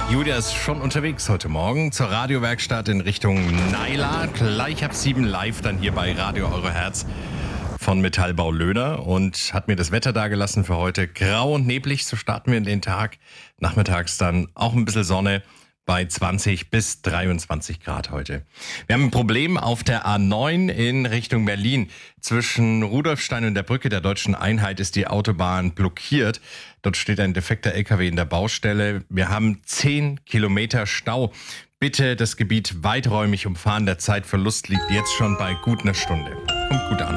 Julia ist schon unterwegs heute Morgen zur Radiowerkstatt in Richtung Naila. Gleich ab 7 live dann hier bei Radio Euro Herz von Metallbau Löhner und hat mir das Wetter dagelassen für heute. Grau und neblig, so starten wir in den Tag. Nachmittags dann auch ein bisschen Sonne bei 20 bis 23 Grad heute. Wir haben ein Problem auf der A9 in Richtung Berlin. Zwischen Rudolfstein und der Brücke der Deutschen Einheit ist die Autobahn blockiert. Dort steht ein defekter LKW in der Baustelle. Wir haben 10 Kilometer Stau. Bitte das Gebiet weiträumig umfahren. Der Zeitverlust liegt jetzt schon bei gut einer Stunde. Kommt gut an.